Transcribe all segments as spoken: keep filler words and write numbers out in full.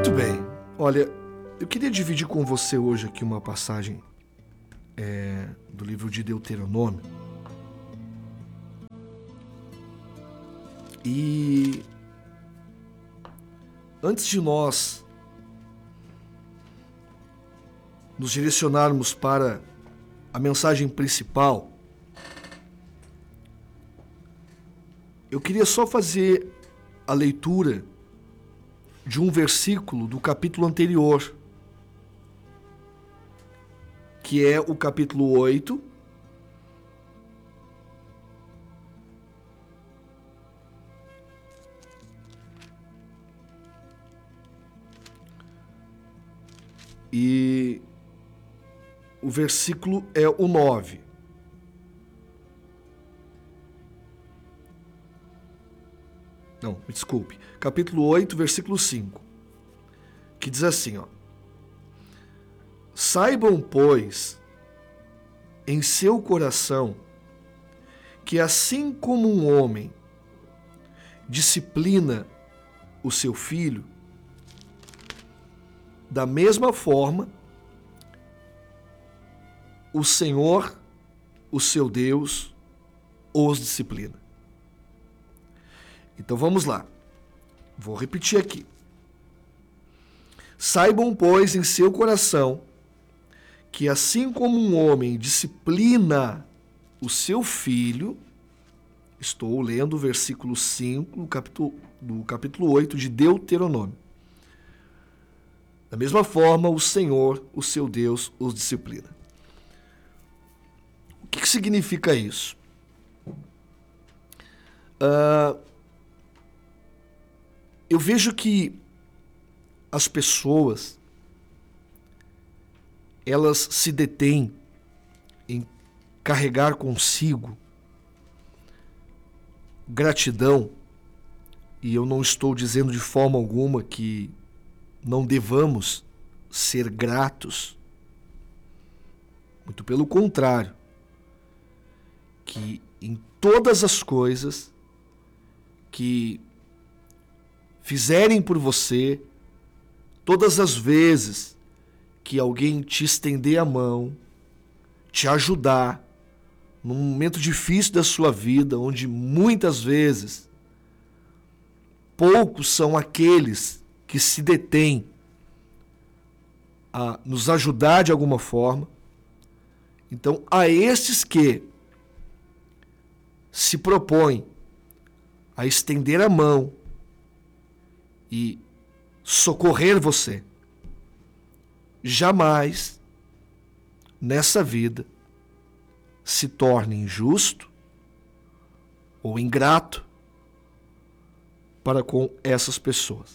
Muito bem. Olha, eu queria dividir com você hoje aqui uma passagem é, do livro de Deuteronômio. E antes de nós nos direcionarmos para a mensagem principal, eu queria só fazer a leitura de um versículo do capítulo anterior, que é o capítulo oito, e o versículo é o nove. Não, me desculpe. Capítulo oito, versículo cinco. Que diz assim, ó. Saibam, pois, em seu coração, que assim como um homem disciplina o seu filho, da mesma forma, o Senhor, o seu Deus, os disciplina. Então vamos lá. Vou repetir aqui. Saibam, pois, em seu coração, que assim como um homem disciplina o seu filho, estou lendo o versículo cinco do capítulo, do capítulo oito de Deuteronômio. Da mesma forma, o Senhor, o seu Deus, os disciplina. O que, que significa isso? Uh, eu vejo que as pessoas, elas se detêm em carregar consigo gratidão, e eu não estou dizendo de forma alguma que não devamos ser gratos. Muito pelo contrário, que em todas as coisas que fizerem por você, todas as vezes que alguém te estender a mão, te ajudar num momento difícil da sua vida, onde muitas vezes poucos são aqueles que se detêm a nos ajudar de alguma forma. Então, a estes que se propõem a estender a mão e socorrer você, jamais nessa vida se torne injusto ou ingrato para com essas pessoas.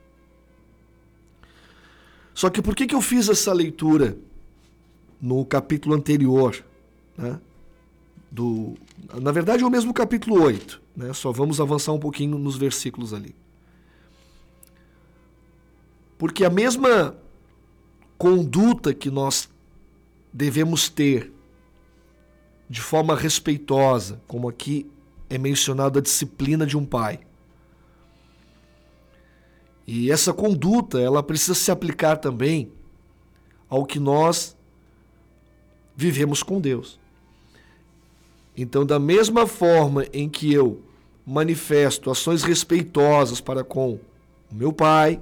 Só que por que que eu fiz essa leitura no capítulo anterior, né? Do, na verdade é o mesmo capítulo oito, né? Só vamos avançar um pouquinho nos versículos ali. Porque a mesma conduta que nós devemos ter de forma respeitosa, como aqui é mencionado a disciplina de um pai. E essa conduta, ela precisa se aplicar também ao que nós vivemos com Deus. Então, da mesma forma em que eu manifesto ações respeitosas para com o meu pai,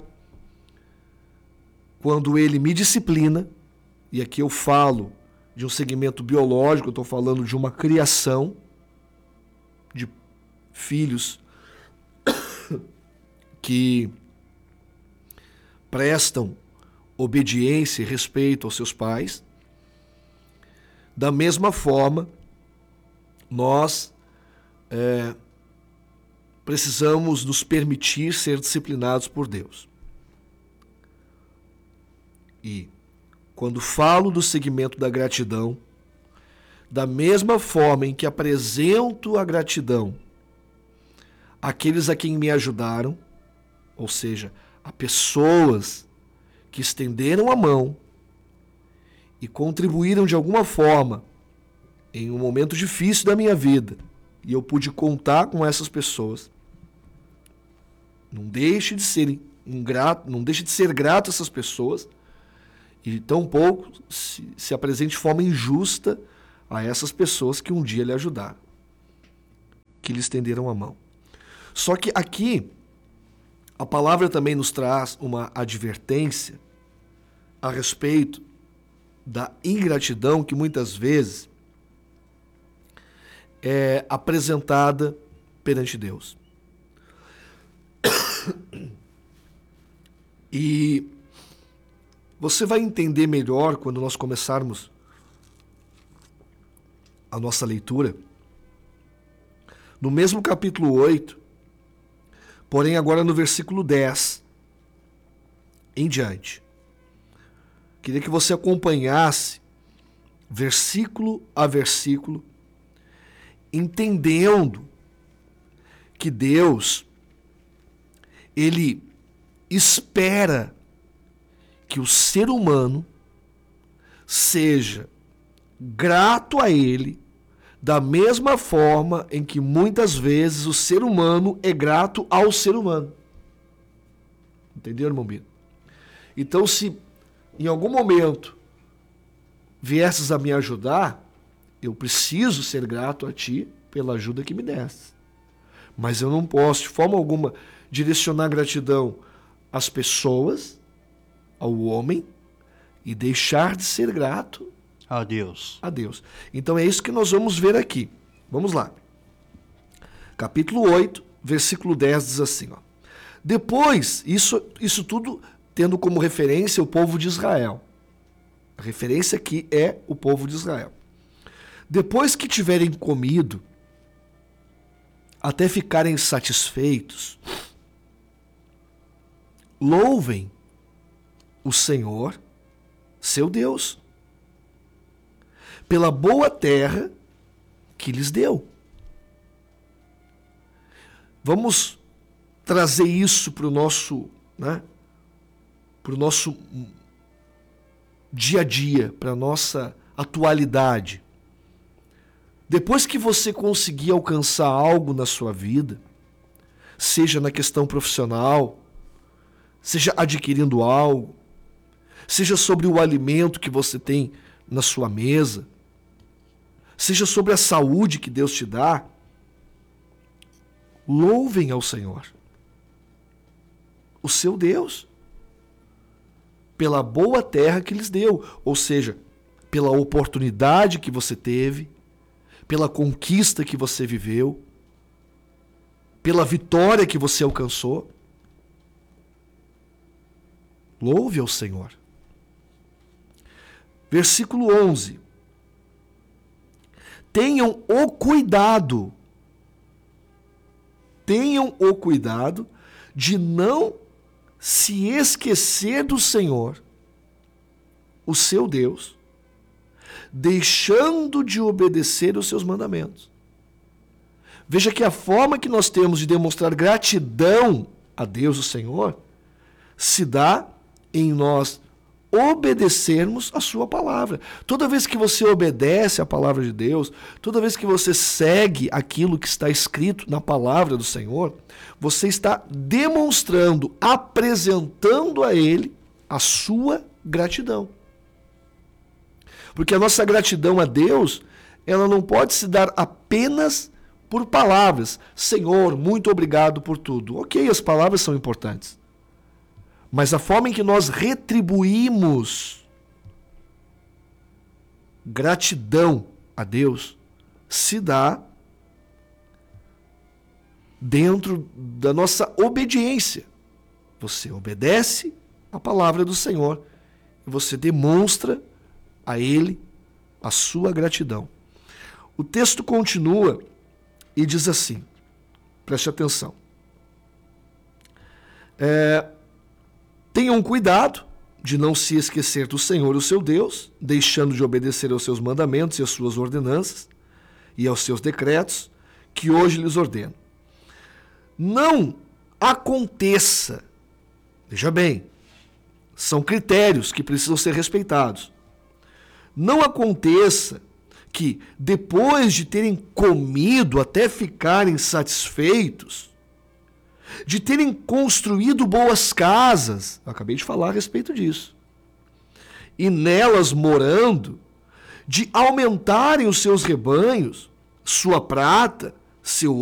quando ele me disciplina, e aqui eu falo de um segmento biológico, eu estou falando de uma criação de filhos que prestam obediência e respeito aos seus pais. Da mesma forma, nós é, precisamos nos permitir ser disciplinados por Deus. E quando falo do segmento da gratidão, da mesma forma em que apresento a gratidão àqueles a quem me ajudaram, ou seja, a pessoas que estenderam a mão e contribuíram de alguma forma em um momento difícil da minha vida, e eu pude contar com essas pessoas, não deixe de ser ingrato, não deixe de ser grato a essas pessoas e tampouco se, se apresente de forma injusta a essas pessoas que um dia lhe ajudaram, que lhe estenderam a mão. Só que aqui a palavra também nos traz uma advertência a respeito da ingratidão que muitas vezes é apresentada perante Deus. E você vai entender melhor quando nós começarmos a nossa leitura no mesmo capítulo oito, porém agora no versículo dez em diante. Queria que você acompanhasse versículo a versículo, entendendo que Deus, Ele espera que o ser humano seja grato a Ele da mesma forma em que muitas vezes o ser humano é grato ao ser humano. Entendeu, irmão Bino? Então, se em algum momento viesses a me ajudar, eu preciso ser grato a ti pela ajuda que me deste. Mas eu não posso, de forma alguma, direcionar gratidão às pessoas, ao homem, e deixar de ser grato a Deus. a Deus. Então é isso que nós vamos ver aqui. Vamos lá. Capítulo oito, versículo dez diz assim, ó. Depois, isso, isso tudo tendo como referência o povo de Israel. A referência aqui é o povo de Israel. Depois que tiverem comido, até ficarem satisfeitos, louvem o Senhor, seu Deus, pela boa terra que lhes deu. Vamos trazer isso para o nosso, né, para o nosso dia a dia, para a nossa atualidade. Depois que você conseguir alcançar algo na sua vida, seja na questão profissional, seja adquirindo algo, seja sobre o alimento que você tem na sua mesa, seja sobre a saúde que Deus te dá, louvem ao Senhor, o seu Deus, pela boa terra que lhes deu, ou seja, pela oportunidade que você teve, pela conquista que você viveu, pela vitória que você alcançou. Louve ao Senhor. Versículo onze. Tenham o cuidado, tenham o cuidado de não se esquecer do Senhor, o seu Deus, deixando de obedecer os seus mandamentos. Veja que a forma que nós temos de demonstrar gratidão a Deus, o Senhor, se dá em nós obedecermos a sua palavra. Toda vez que você obedece a palavra de Deus, toda vez que você segue aquilo que está escrito na palavra do Senhor, você está demonstrando, apresentando a Ele a sua gratidão. Porque a nossa gratidão a Deus, ela não pode se dar apenas por palavras. Senhor, muito obrigado por tudo. Ok, as palavras são importantes. Mas a forma em que nós retribuímos gratidão a Deus se dá dentro da nossa obediência. Você obedece a palavra do Senhor e você demonstra a Ele a sua gratidão. O texto continua e diz assim, preste atenção. É... Tenham cuidado de não se esquecer do Senhor, o seu Deus, deixando de obedecer aos seus mandamentos e às suas ordenanças e aos seus decretos, que hoje lhes ordeno. Não aconteça, veja bem, são critérios que precisam ser respeitados. Não aconteça que, depois de terem comido até ficarem satisfeitos, de terem construído boas casas, eu acabei de falar a respeito disso, e nelas morando, de aumentarem os seus rebanhos, sua prata, seu